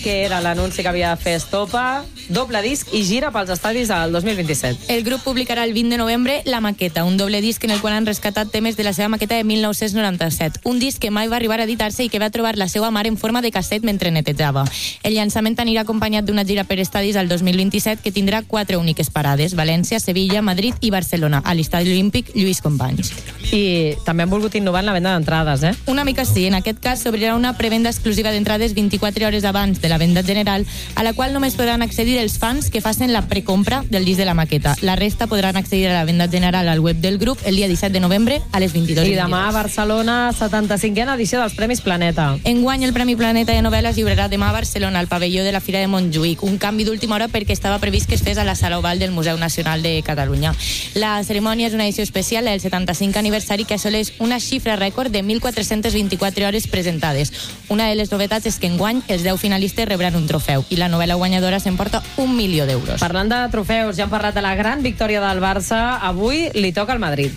que era l'anunci que havia de fer Estopa, doble disc i gira pels estadis al 2027. El grup publicarà el 20 de novembre La Maqueta, un doble disc en el qual han rescatat temes de la seva maqueta de 1997. Un disc que mai va arribar a editar-se i que va trobar la seva mare en forma de casset mentre netejava. El llançament anirà acompanyat d'una gira per estadis al 2027 que tindrà 4 úniques parades: València, Sevilla, Madrid i Barcelona, a l'Estadi Olímpic Lluís Companys. I també han volgut innovar en la venda d'entrades, Una mica sí. En aquest cas s'obrirà una prevenda exclusiva d'entrades 24 hores abans de la venda general, a la qual només podran accedir els fans que facin la precompra del disc de la maqueta. La resta podran accedir a la venda general al web del grup el dia 17 de novembre a les 22:22. I demà a Barcelona, 75a edició dels Premis Planeta. Enguany el Premi Planeta de Novel·la es lliurarà demà a Barcelona, al pavelló de la Fira de Montjuïc. Un canvi d'última hora perquè estava previst que es fes a la Sala Oval del Museu Nacional de Catalunya. La cerimònia és una edició especial, el 75 aniversari, que assoleix una xifra rècord de 1.424 hores presentades. Una de les novetats és que enguany els 10 finalistes rebran un trofeu i la novel·la guanyadora s'emporta 1 milió d'euros. Parlant de trofeus, ja hem parlat de la gran victòria del Barça. Avui li toca al Madrid.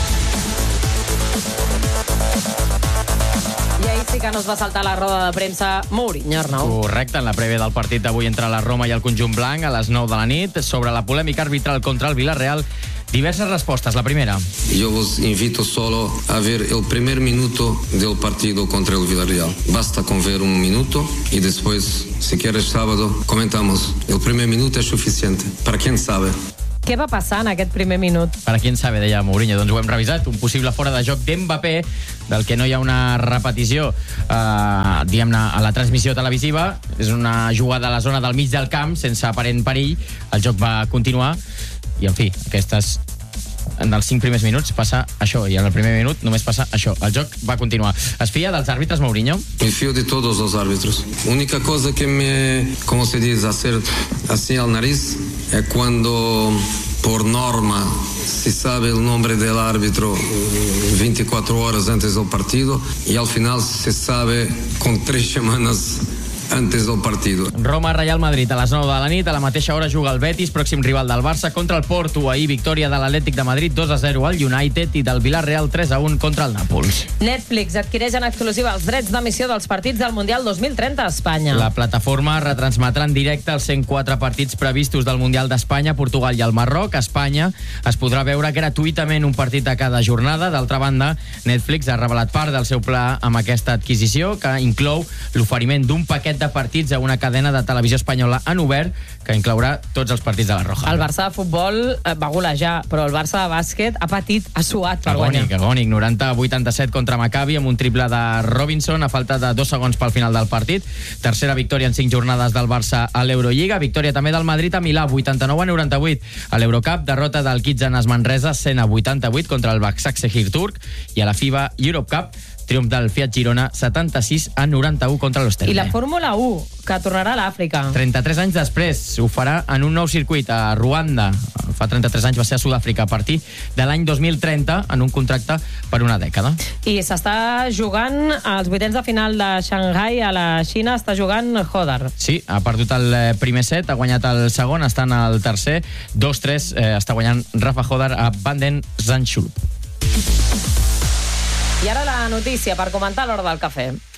I ahir sí que no es va saltar la roda de premsa Mourinho, Arnau. Correcte, en la prèvia del partit d'avui entre la Roma i el conjunt blanc a les 9 de la nit, sobre la polèmica arbitral contra el Villarreal, diverses respostes. La primera. Yo os invito solo a ver el primer minuto del partido contra el Villarreal. Basta con ver un minuto y después, si quieres sábado, comentamos. El primer minuto es suficiente. Para quien sabe. Què va passar en aquest primer minut? Per a qui en sabe, deia Mourinho. Doncs ho hem revisat. Un possible fora de joc d'Mbappé, del que no hi ha una repetició, diguem-ne, a la transmissió televisiva. És una jugada a la zona del mig del camp, sense aparent perill. El joc va continuar. I, en fi, en els 5 primers minuts passa això, i en el primer minut només passa això. El joc va continuar. Es fia dels àrbitres, Mourinho? Me fío de todos los árbitros. Única cosa que me, como se dice, hacer así al nariz es cuando, por norma, se sabe el nombre del árbitro 24 horas antes del partido y al final se sabe con 3 semanas antes del partido. Roma-Real Madrid a les 9 de la nit. A la mateixa hora juga el Betis, pròxim rival del Barça, contra el Porto. Ahir victòria de l'Atlètic de Madrid 2-0 al United i del Villarreal 3-1 contra el Nàpols. Netflix adquireix en exclusiva els drets d'emissió dels partits del Mundial 2030 a Espanya. La plataforma retransmetrà en directe els 104 partits previstos del Mundial d'Espanya, Portugal i el Marroc. A Espanya es podrà veure gratuïtament un partit a cada jornada. D'altra banda, Netflix ha revelat part del seu pla amb aquesta adquisició, que inclou l'oferiment d'un paquet de partits a una cadena de televisió espanyola en obert que inclourà tots els partits de la Roja. El Barça de futbol va golejar, però el Barça de bàsquet ha patit, ha suat per guanyar. Agònic, 90-87 contra Maccabi amb un triple de Robinson a falta de 2 segons pel final del partit. Tercera victòria en 5 jornades del Barça a l'Eurolliga. Victòria també del Madrid a Milà, 89-98. A l'Eurocup, derrota del Kitsanas Manresa, 100-88 contra el Başakşehir turc. I a la FIBA Europe Cup, triomf del Fiat Girona, 76-91 contra l'Osterle. I la Fórmula 1, que tornarà a l'Àfrica. 33 anys després, ho farà en un nou circuit a Ruanda. Fa 33 anys va ser a Sud-àfrica, a partir de l'any 2030, en un contracte per una dècada. I s'està jugant als vuitens de final de Shanghai, a la Xina, està jugant Hodar. Sí, ha perdut el primer set, ha guanyat el segon, està en el tercer, 2-3, està guanyant Rafa Hodar a Banden Zandschulp. I ara la notícia per comentar a l'hora del cafè.